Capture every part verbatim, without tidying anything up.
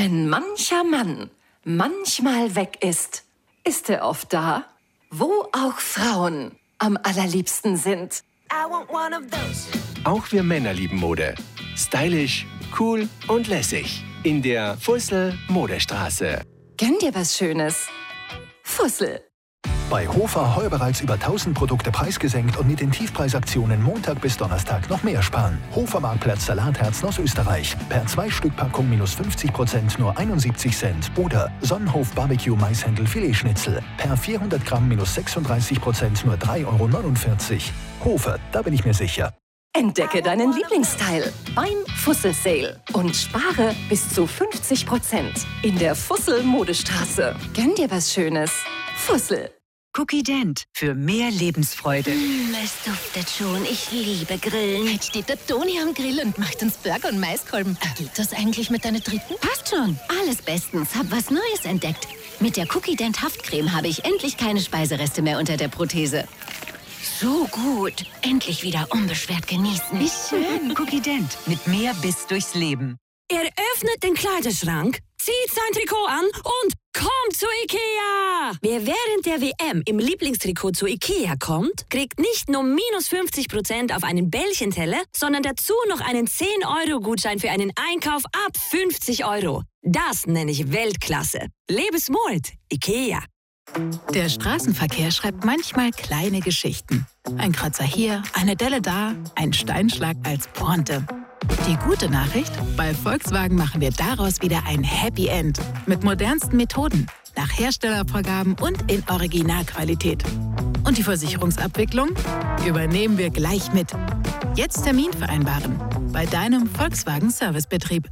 Wenn mancher Mann manchmal weg ist, ist er oft da, wo auch Frauen am allerliebsten sind. Auch wir Männer lieben Mode. Stylisch, cool und lässig. In der Fussel Modestraße. Gönn dir was Schönes. Fussel. Bei Hofer heuer bereits über tausend Produkte preisgesenkt und mit den Tiefpreisaktionen Montag bis Donnerstag noch mehr sparen. Hofer Marktplatz Salatherzen aus Österreich. Per zwei Stück Packung minus fünfzig Prozent nur einundsiebzig Cent. Oder Sonnenhof Barbecue Maishändel Filetschnitzel. Per vierhundert Gramm minus sechsunddreißig Prozent nur drei Euro neunundvierzig. Hofer, da bin ich mir sicher. Entdecke deinen Lieblingsteil beim Fussel Sale und spare bis zu fünfzig Prozent in der Fussel Modestraße. Gönn dir was Schönes. Fussel. Cookie Dent für mehr Lebensfreude. Mm, es duftet schon. Ich liebe Grillen. Jetzt steht der Toni am Grill und macht uns Burger und Maiskolben. Geht das eigentlich mit deinen Dritten? Passt schon. Alles bestens. Hab was Neues entdeckt. Mit der Cookie Dent Haftcreme habe ich endlich keine Speisereste mehr unter der Prothese. So gut. Endlich wieder unbeschwert genießen. Wie schön. Cookie Dent mit mehr Biss durchs Leben. Er öffnet den Kleiderschrank, zieht sein Trikot an und kommt zu Ikea! Wer während der W M im Lieblingstrikot zu Ikea kommt, kriegt nicht nur minus fünfzig Prozent auf einen Bällchenteller, sondern dazu noch einen zehn Euro Gutschein für einen Einkauf ab fünfzig Euro. Das nenne ich Weltklasse. Lebe smart, Ikea. Der Straßenverkehr schreibt manchmal kleine Geschichten. Ein Kratzer hier, eine Delle da, ein Steinschlag als Pointe. Die gute Nachricht? Bei Volkswagen machen wir daraus wieder ein Happy End. Mit modernsten Methoden, nach Herstellervorgaben und in Originalqualität. Und die Versicherungsabwicklung übernehmen wir gleich mit. Jetzt Termin vereinbaren bei deinem Volkswagen Servicebetrieb.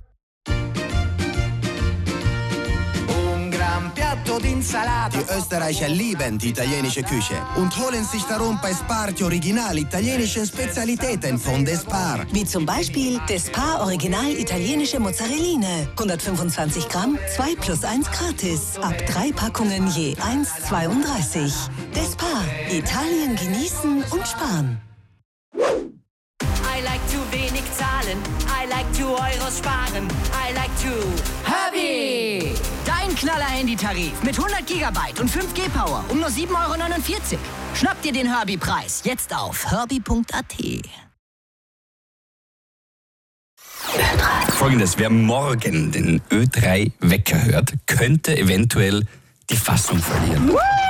Die Österreicher lieben die italienische Küche und holen sich darum bei Spar die original italienischen Spezialitäten von Despar. Wie zum Beispiel Despar Original italienische Mozzarelline. hundertfünfundzwanzig Gramm, zwei plus eins gratis. Ab drei Packungen je eins Komma zweiunddreißig. Despar. Italien genießen und sparen. I like to wenig zahlen. I like to Euros sparen. I like to Herbie! Dein Knaller-Handy-Tarif mit hundert Gigabyte und fünf G Power um nur sieben Euro neunundvierzig. Schnapp dir den Herbie-Preis jetzt auf herbie punkt a t. Folgendes, wer morgen den Ö drei Wecker hört, könnte eventuell die Fassung verlieren.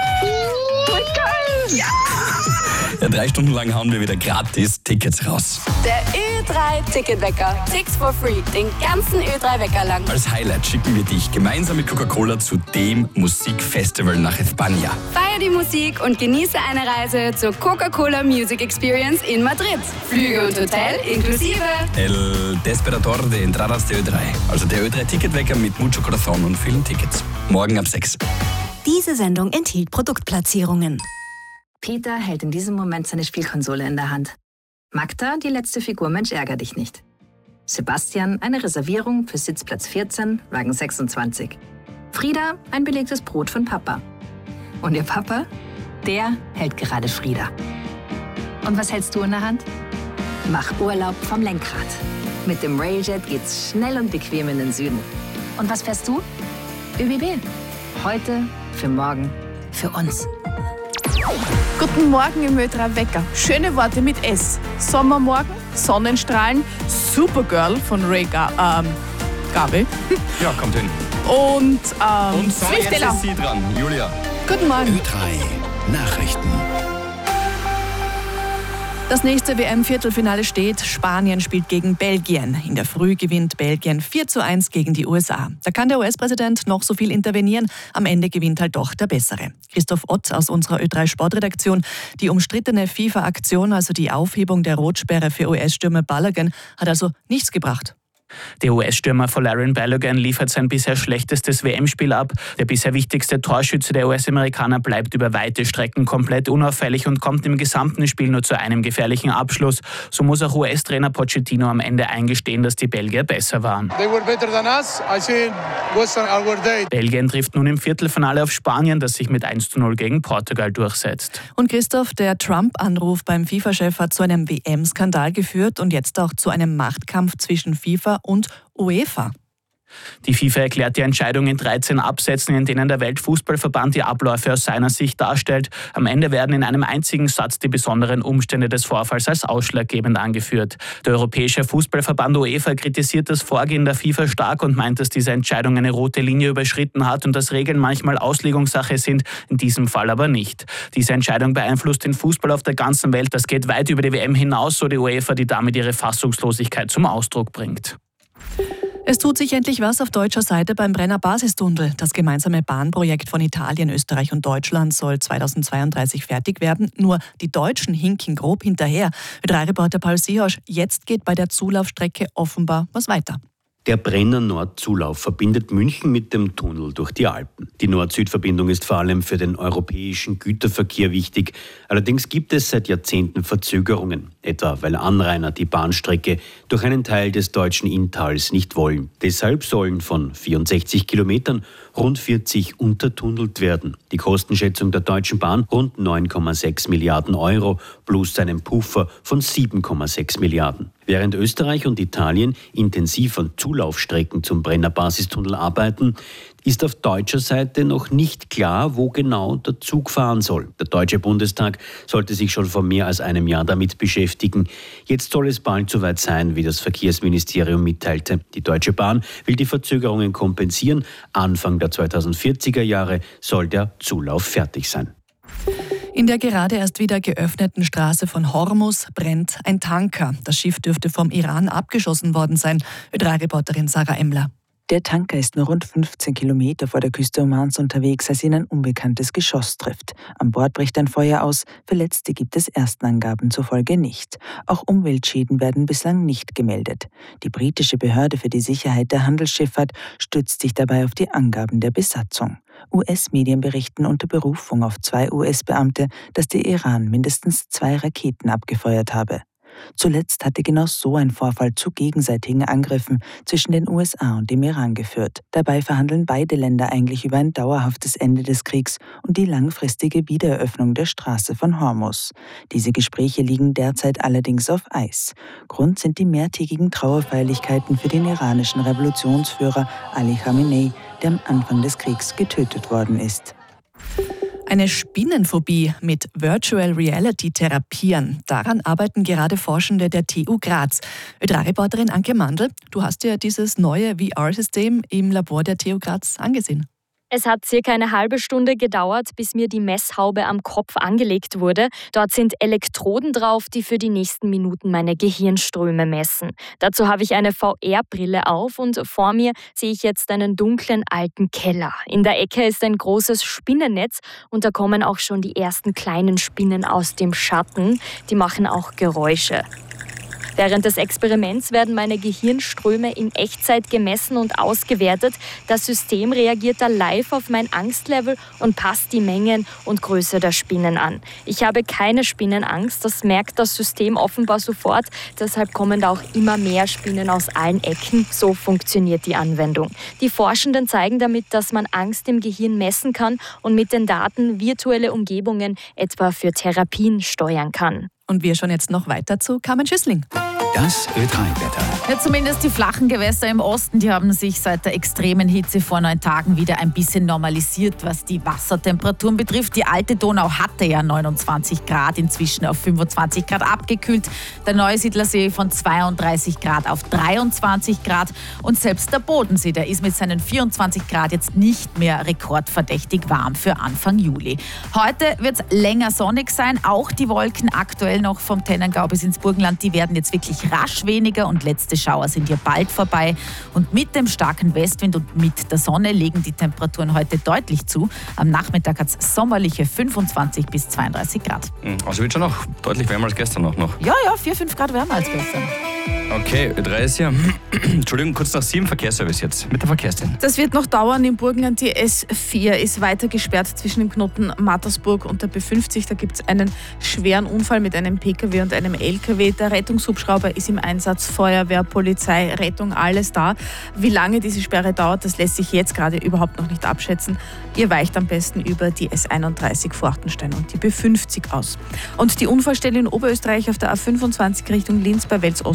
Geil! Ja! Ja, drei Stunden lang hauen wir wieder gratis Tickets raus. Der Ö drei Ticketwecker. Six for free. Den ganzen Ö drei Wecker lang. Als Highlight schicken wir dich gemeinsam mit Coca-Cola zu dem Musikfestival nach España. Feier die Musik und genieße eine Reise zur Coca-Cola Music Experience in Madrid. Flüge und Hotel inklusive. El Desperador de Entradas de Ö drei. Also der Ö drei Ticketwecker mit mucho corazón und vielen Tickets. Morgen ab sechs. Diese Sendung enthielt Produktplatzierungen. Peter hält in diesem Moment seine Spielkonsole in der Hand. Magda, die letzte Figur Mensch ärger dich nicht. Sebastian, eine Reservierung für Sitzplatz vierzehn, Wagen sechsundzwanzig. Frieda, ein belegtes Brot von Papa. Und ihr Papa? Der hält gerade Frieda. Und was hältst du in der Hand? Mach Urlaub vom Lenkrad. Mit dem Railjet geht's schnell und bequem in den Süden. Und was fährst du? Ö B B. Heute, für morgen, für uns. Guten Morgen im Ö drei Wecker. Schöne Worte mit S. Sommermorgen, Sonnenstrahlen, Supergirl von Ray Ga ähm, Gabi. Ja, kommt hin. Und, ähm, Und so, jetzt ist sie dran, Julia. Guten Morgen. Ö drei Nachrichten. Das nächste W M-Viertelfinale steht. Spanien spielt gegen Belgien. In der Früh gewinnt Belgien vier zu eins gegen die U S A. Da kann der U S-Präsident noch so viel intervenieren. Am Ende gewinnt halt doch der Bessere. Christoph Ott aus unserer Ö drei Sportredaktion. Die umstrittene FIFA-Aktion, also die Aufhebung der Rotsperre für U S-Stürmer Balogun, hat also nichts gebracht. Der U S-Stürmer Folarin Balogun liefert sein bisher schlechtestes W M-Spiel ab. Der bisher wichtigste Torschütze der U S-Amerikaner bleibt über weite Strecken komplett unauffällig und kommt im gesamten Spiel nur zu einem gefährlichen Abschluss. So muss auch U S-Trainer Pochettino am Ende eingestehen, dass die Belgier besser waren. They were better than us. I think it was our day. Belgien trifft nun im Viertelfinale auf Spanien, das sich mit eins zu null gegen Portugal durchsetzt. Und Christoph, der Trump-Anruf beim FIFA-Chef hat zu einem W M-Skandal geführt und jetzt auch zu einem Machtkampf zwischen FIFA und UEFA. Die FIFA erklärt die Entscheidung in dreizehn Absätzen, in denen der Weltfußballverband die Abläufe aus seiner Sicht darstellt. Am Ende werden in einem einzigen Satz die besonderen Umstände des Vorfalls als ausschlaggebend angeführt. Der Europäische Fußballverband UEFA kritisiert das Vorgehen der FIFA stark und meint, dass diese Entscheidung eine rote Linie überschritten hat und dass Regeln manchmal Auslegungssache sind, in diesem Fall aber nicht. Diese Entscheidung beeinflusst den Fußball auf der ganzen Welt. Das geht weit über die W M hinaus, so die UEFA, die damit ihre Fassungslosigkeit zum Ausdruck bringt. Es tut sich endlich was auf deutscher Seite beim Brenner Basistunnel. Das gemeinsame Bahnprojekt von Italien, Österreich und Deutschland soll zweitausendzweiunddreißig fertig werden. Nur die Deutschen hinken grob hinterher. Ö drei Reporter Paul Seehosch, jetzt geht bei der Zulaufstrecke offenbar was weiter. Der Brenner-Nord-Zulauf verbindet München mit dem Tunnel durch die Alpen. Die Nord-Süd-Verbindung ist vor allem für den europäischen Güterverkehr wichtig. Allerdings gibt es seit Jahrzehnten Verzögerungen, etwa weil Anrainer die Bahnstrecke durch einen Teil des deutschen Inntals nicht wollen. Deshalb sollen von vierundsechzig Kilometern rund vierzig untertunnelt werden. Die Kostenschätzung der Deutschen Bahn rund neun Komma sechs Milliarden Euro plus einen Puffer von sieben Komma sechs Milliarden. Während Österreich und Italien intensiv an Zulaufstrecken zum Brenner Basistunnel arbeiten, ist auf deutscher Seite noch nicht klar, wo genau der Zug fahren soll. Der Deutsche Bundestag sollte sich schon vor mehr als einem Jahr damit beschäftigen. Jetzt soll es bald soweit sein, wie das Verkehrsministerium mitteilte. Die Deutsche Bahn will die Verzögerungen kompensieren. Anfang der zweitausendvierziger Jahre soll der Zulauf fertig sein. In der gerade erst wieder geöffneten Straße von Hormuz brennt ein Tanker. Das Schiff dürfte vom Iran abgeschossen worden sein. Ö drei Reporterin Sarah Emmler. Der Tanker ist nur rund fünfzehn Kilometer vor der Küste Omans unterwegs, als ihn ein unbekanntes Geschoss trifft. An Bord bricht ein Feuer aus, Verletzte gibt es ersten Angaben zufolge nicht. Auch Umweltschäden werden bislang nicht gemeldet. Die britische Behörde für die Sicherheit der Handelsschifffahrt stützt sich dabei auf die Angaben der Besatzung. U S-Medien berichten unter Berufung auf zwei U S-Beamte, dass der Iran mindestens zwei Raketen abgefeuert habe. Zuletzt hatte genau so ein Vorfall zu gegenseitigen Angriffen zwischen den U S A und dem Iran geführt. Dabei verhandeln beide Länder eigentlich über ein dauerhaftes Ende des Kriegs und die langfristige Wiedereröffnung der Straße von Hormuz. Diese Gespräche liegen derzeit allerdings auf Eis. Grund sind die mehrtägigen Trauerfeierlichkeiten für den iranischen Revolutionsführer Ali Khamenei, der am Anfang des Kriegs getötet worden ist. Eine Spinnenphobie mit Virtual Reality therapieren. Daran arbeiten gerade Forschende der T U Graz. Ö drei Reporterin Anke Mandl, du hast dir dieses neue V R-System im Labor der T U Graz angesehen. Es hat circa eine halbe Stunde gedauert, bis mir die Messhaube am Kopf angelegt wurde. Dort sind Elektroden drauf, die für die nächsten Minuten meine Gehirnströme messen. Dazu habe ich eine V R-Brille auf und vor mir sehe ich jetzt einen dunklen alten Keller. In der Ecke ist ein großes Spinnennetz und da kommen auch schon die ersten kleinen Spinnen aus dem Schatten. Die machen auch Geräusche. Während des Experiments werden meine Gehirnströme in Echtzeit gemessen und ausgewertet. Das System reagiert da live auf mein Angstlevel und passt die Mengen und Größe der Spinnen an. Ich habe keine Spinnenangst, das merkt das System offenbar sofort. Deshalb kommen da auch immer mehr Spinnen aus allen Ecken. So funktioniert die Anwendung. Die Forschenden zeigen damit, dass man Angst im Gehirn messen kann und mit den Daten virtuelle Umgebungen etwa für Therapien steuern kann. Und wir schauen jetzt noch weiter zu Carmen Schüssling. Das Ö drei Wetter. Ja, zumindest die flachen Gewässer im Osten, die haben sich seit der extremen Hitze vor neun Tagen wieder ein bisschen normalisiert, was die Wassertemperaturen betrifft. Die alte Donau hatte ja neunundzwanzig Grad, inzwischen auf fünfundzwanzig Grad abgekühlt. Der Neusiedlersee von zweiunddreißig Grad auf dreiundzwanzig Grad. Und selbst der Bodensee, der ist mit seinen vierundzwanzig Grad jetzt nicht mehr rekordverdächtig warm für Anfang Juli. Heute wird es länger sonnig sein. Auch die Wolken aktuell noch vom Tennengau bis ins Burgenland, die werden jetzt wirklich rasch weniger und letzte Schauer sind hier bald vorbei. Und mit dem starken Westwind und mit der Sonne legen die Temperaturen heute deutlich zu. Am Nachmittag hat es sommerliche fünfundzwanzig bis zweiunddreißig Grad. Also wird schon noch deutlich wärmer als gestern auch noch. Ja, ja, vier, fünf Grad wärmer als gestern. Okay, Ö drei ist ja, Entschuldigung, kurz nach sieben Verkehrsservice jetzt mit der Verkehrsdienst. Das wird noch dauern im Burgenland. Die S vier ist weiter gesperrt zwischen dem Knoten Mattersburg und der B fünfzig. Da gibt es einen schweren Unfall mit einem P K W und einem L K W. Der Rettungshubschrauber ist im Einsatz, Feuerwehr, Polizei, Rettung, alles da. Wie lange diese Sperre dauert, das lässt sich jetzt gerade überhaupt noch nicht abschätzen. Ihr weicht am besten über die S einunddreißig Forchtenstein und die B fünfzig aus. Und die Unfallstelle in Oberösterreich auf der A fünfundzwanzig Richtung Linz bei Welzost ist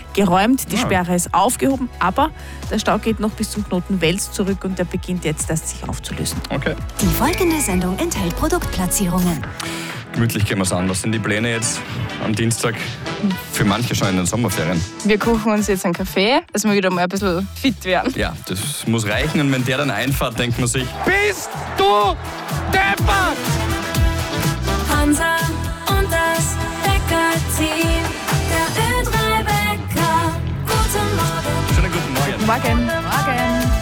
geräumt. Die Ja. Sperre ist aufgehoben, aber der Stau geht noch bis zum Knoten Wels zurück und der beginnt jetzt erst sich aufzulösen. Okay. Die folgende Sendung enthält Produktplatzierungen. Gemütlich gehen wir es an. Was sind die Pläne jetzt am Dienstag? Für manche schon in den Sommerferien. Wir kochen uns jetzt einen Kaffee, dass wir wieder mal ein bisschen fit werden. Ja, das muss reichen. Und wenn der dann einfahrt, denkt man sich, Bist du deppert? Hansa und das Bäcker-Team. Der Ö drei Bäcker. Guten Morgen. schönen guten Morgen. Morgen.